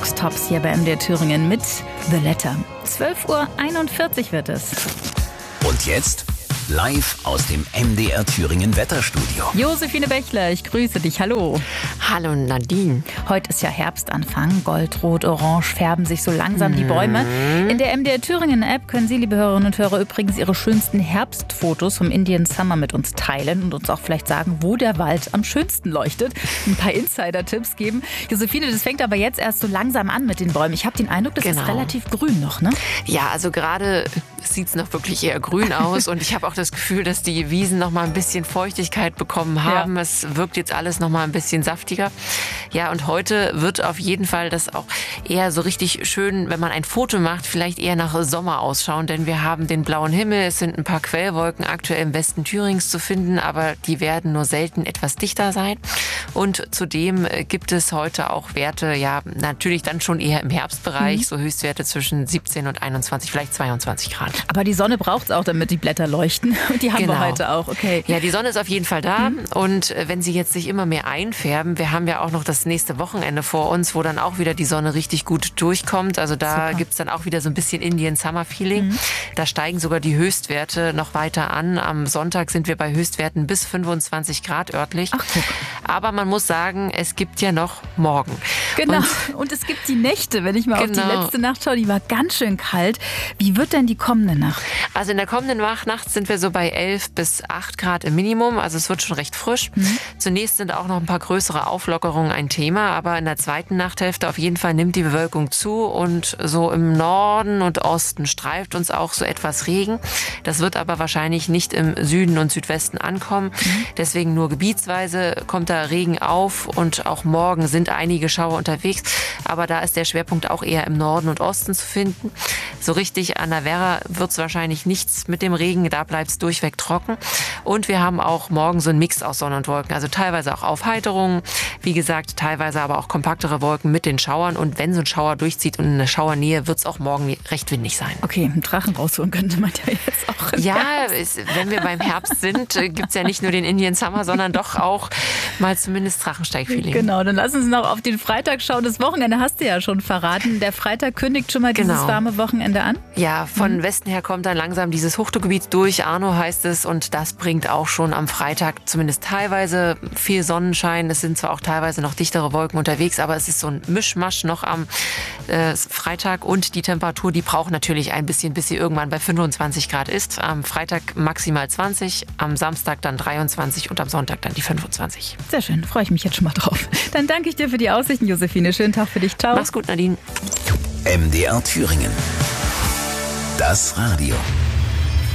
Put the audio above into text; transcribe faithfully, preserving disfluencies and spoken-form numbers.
Boxtops hier bei M D R Thüringen mit The Letter. zwölf Uhr einundvierzig wird es. Und jetzt live aus dem M D R Thüringen Wetterstudio. Josephine Bächler, ich grüße dich. Hallo. Hallo Nadine. Heute ist ja Herbstanfang. Gold, Rot, Orange färben sich so langsam die Bäume. In der M D R Thüringen App können Sie, liebe Hörerinnen und Hörer, übrigens Ihre schönsten Herbstfotos vom Indian Summer mit uns teilen und uns auch vielleicht sagen, wo der Wald am schönsten leuchtet. Ein paar Insider-Tipps geben. Josephine, das fängt aber jetzt erst so langsam an mit den Bäumen. Ich habe den Eindruck, das genau. ist relativ grün noch, ne? Ja, also gerade sieht es noch wirklich eher grün aus und ich habe auch das Gefühl, dass die Wiesen noch mal ein bisschen Feuchtigkeit bekommen haben. Ja. Es wirkt jetzt alles noch mal ein bisschen saftiger. Ja, und heute wird auf jeden Fall das auch eher so richtig schön, wenn man ein Foto macht, vielleicht eher nach Sommer ausschauen, denn wir haben den blauen Himmel, es sind ein paar Quellwolken aktuell im Westen Thürings zu finden, aber die werden nur selten etwas dichter sein. Und zudem gibt es heute auch Werte, ja, natürlich dann schon eher im Herbstbereich, mhm. so Höchstwerte zwischen siebzehn und einundzwanzig, vielleicht zweiundzwanzig Grad. Aber die Sonne braucht es auch, damit die Blätter leuchten. Und die haben genau. wir heute auch, okay. Ja, die Sonne ist auf jeden Fall da. Mhm. Und wenn sie jetzt sich immer mehr einfärben, wir haben ja auch noch das nächste Wochenende vor uns, wo dann auch wieder die Sonne richtig gut durchkommt. Also da gibt es dann auch wieder so ein bisschen Indian Summer Feeling. Mhm. Da steigen sogar die Höchstwerte noch weiter an. Am Sonntag sind wir bei Höchstwerten bis fünfundzwanzig Grad örtlich. Ach, guck. Aber man muss sagen, es gibt ja noch morgen. Genau. Und, und es gibt die Nächte, wenn ich mal genau. auf die letzte Nacht schaue, die war ganz schön kalt. Wie wird denn die kommende Nacht? Also in der kommenden Nacht sind wir so bei elf bis acht Grad im Minimum. Also es wird schon recht frisch. Mhm. Zunächst sind auch noch ein paar größere Auflockerungen ein Thema. Aber in der zweiten Nachthälfte auf jeden Fall nimmt die Bewölkung zu. Und so im Norden und Osten streift uns auch so etwas Regen. Das wird aber wahrscheinlich nicht im Süden und Südwesten ankommen. Mhm. Deswegen nur gebietsweise kommt da Regen auf. Und auch morgen sind einige Schauer unterwegs. Aber da ist der Schwerpunkt auch eher im Norden und Osten zu finden. So richtig an der Werra wird es wahrscheinlich nichts mit dem Regen. Da bleibt es durchweg trocken. Und wir haben auch morgen so einen Mix aus Sonne und Wolken. Also teilweise auch Aufheiterungen. Wie gesagt, teilweise aber auch kompaktere Wolken mit den Schauern. Und wenn so ein Schauer durchzieht und in der Schauernähe, wird es auch morgen recht windig sein. Okay, einen Drachen rausholen könnte man ja jetzt auch. Ja, es, wenn wir beim Herbst sind, gibt es ja nicht nur den Indian Summer, sondern doch auch mal zumindest Drachensteig-Feeling. Genau, dann lass uns noch auf den Freitag schauen. Das Wochenende hast du ja schon verraten. Der Freitag kündigt schon mal genau. dieses warme Wochenende an. Ja, von mhm. Westen her kommt dann langsam dieses Hochtogebiet durch. Arno heißt es und das bringt auch schon am Freitag zumindest teilweise viel Sonnenschein. Es sind zwar auch teilweise noch dichtere Wolken unterwegs, aber es ist so ein Mischmasch noch am äh, Freitag und die Temperatur, die braucht natürlich ein bisschen, bis sie irgendwann bei fünfundzwanzig Grad ist. Am Freitag maximal zwanzig, am Samstag dann dreiundzwanzig und am Sonntag dann die fünfundzwanzig. Sehr schön, freue ich mich jetzt schon mal drauf. Dann danke ich dir für die Aussichten, Josephine. Schönen Tag für dich. Ciao. Mach's gut, Nadine. M D R Thüringen. Das Radio.